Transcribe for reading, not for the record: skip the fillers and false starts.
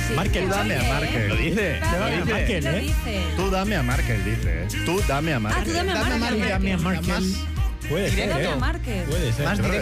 Sí. Márquez, Tú dame a Márquez. Lo dice. Dame Lo a dice. Márquez, Lo dice. Tú dame a Márquez, dice. Tú dame a Márquez. tú dame a Dame a Márquez. Márquez. Dame a Márquez. Más Puede ser, directo. Dame a Márquez. Puede ser. Más Yo creo que